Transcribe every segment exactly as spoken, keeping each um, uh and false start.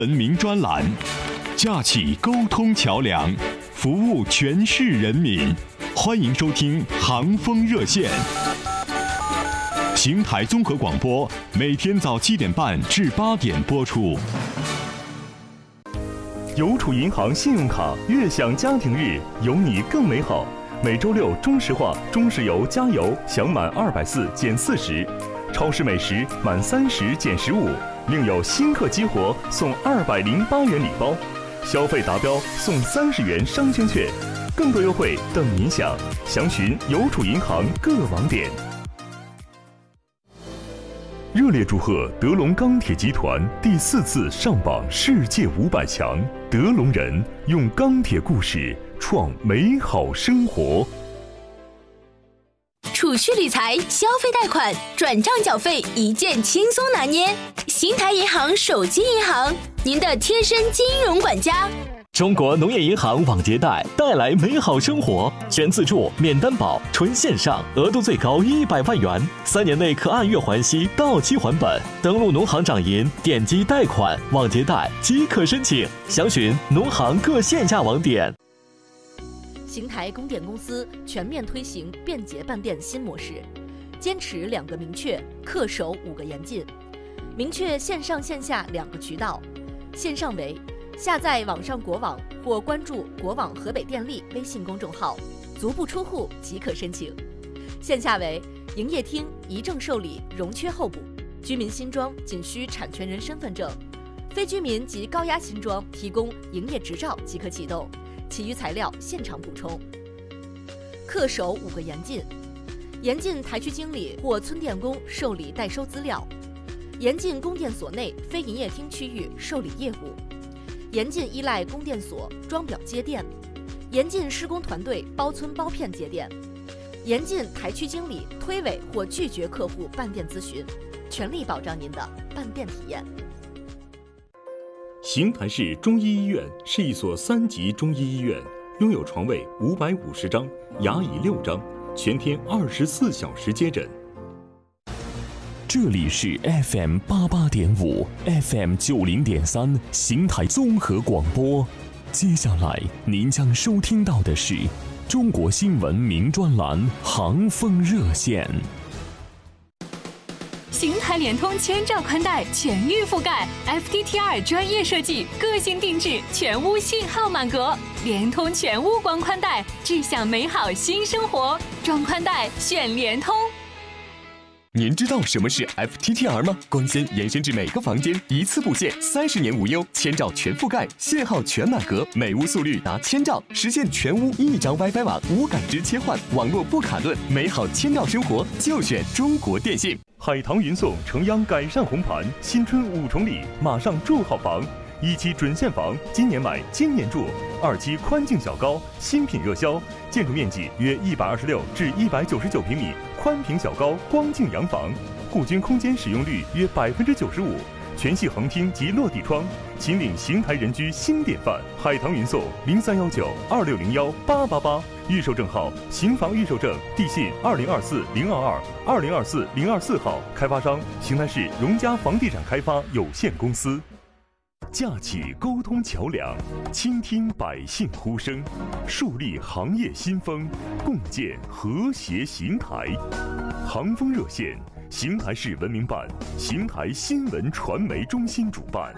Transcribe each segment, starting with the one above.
文明专栏，架起沟通桥梁，服务全市人民。欢迎收听航风热线。邢台综合广播每天早七点半至八点播出。 邮储银行信用卡悦享家庭日，有你更美好。每周六中石化、中石油加油享满二百四减四十，超市美食满三十减十五，另有新客激活送二百零八元礼包，消费达标送三十元商圈券，更多优惠等您享。详询邮储银行各网点。热烈祝贺德龙钢铁集团第四次上榜世界五百强，德龙人用钢铁故事创美好生活。 储蓄理财、消费贷款、转账缴费一键轻松拿捏。邢台银行手机银行，您的贴身金融管家。 中国农业银行网结贷带来美好生活，全自助、免担保、纯线上，额度最高一百万元，三年内可按月还息，到期还本。登录农行掌银，点击贷款、网结贷即可申请。详询农行各线下网点。 邢台供电公司全面推行便捷办电新模式，坚持两个明确，恪守五个严禁。明确线上线下两个渠道，线上为下载网上国网或关注国网河北电力微信公众号，足不出户即可申请；线下为营业厅一证受理，容缺候补，居民新装仅需产权人身份证，非居民及高压新装提供营业执照即可启动，其余材料现场补充。恪守五个严禁：严禁台区经理或村电工受理代收资料；严禁供电所内非营业厅区域受理业务；严禁依赖供电所装表接电；严禁施工团队包村包片接电；严禁台区经理推诿或拒绝客户办电咨询，全力保障您的办电体验。 邢台市中医医院是一所三级中医医院，拥有床位五百五十张，牙椅六张，全天二十四小时接诊。 这里是 F M 八八点五 ，F M 九零点三，邢台综合广播。接下来您将收听到的是中国新闻名专栏《航风热线》。 邢台联通千兆宽带全域覆盖 ，F T T R 专业设计，个性定制，全屋信号满格，联通全屋光宽带，志向美好新生活，装宽带选联通。 您知道什么是 F T T R 吗？光纤延伸至每个房间，一次布线，三十年无忧，千兆全覆盖，信号全满格，每屋速率达千兆，实现全屋一张 WiFi 网无感知切换，网络不卡顿，美好千兆生活就选中国电信。 海棠云颂城央改善红盘，新春五重礼，马上住好房。一期准现房，今年买今年住；二期宽净小高，新品热销，建筑面积约一百二十六至一百九十九平米，宽屏小高光净洋房，户均空间使用率约百分之九十五，全系横厅及落地窗，秦岭邢台人居新典范。海棠云颂零三幺九二六零幺八八八，预售证号邢房预售证，地信二零二四零二二二零二四零二四号，开发商邢台市荣家房地产开发有限公司。架起沟通桥梁，倾听百姓呼声，树立行业新风，共建和谐邢台。航风热线，邢台市文明办、邢台新闻传媒中心主办。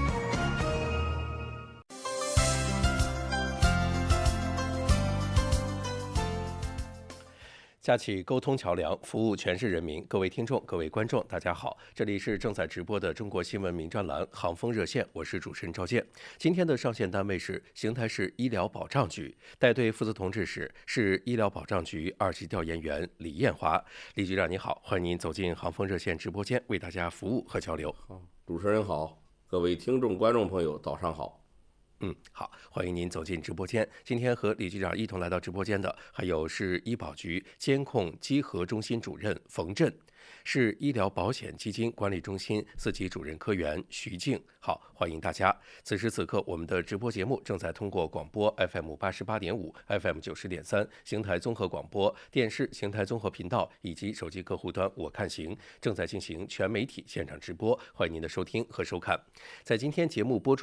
架起沟通桥梁，服务全市人民。各位听众、各位观众，大家好，这里是正在直播的中国新闻名专栏《航风热线》，我是主持人赵健。今天的上线单位是邢台市医疗保障局，带队负责同志是市医疗保障局二级调研员李艳华。李局长你好，欢迎您走进航风热线直播间，为大家服务和交流。 好，主持人好，各位听众、观众朋友，早上好。 嗯，好，欢迎您走进直播间。今天和李局长一同来到直播间的，还有市医保局监控稽核中心主任冯振，市医疗保险基金管理中心四级主任科员徐静。好，欢迎大家。此时此刻，我们的直播节目正在通过广播 F M 八十八点五、F M 九十点三、邢台综合广播电视、邢台综合频道以及手机客户端我看行正在进行全媒体现场直播，欢迎您的收听和收看。在今天节目播出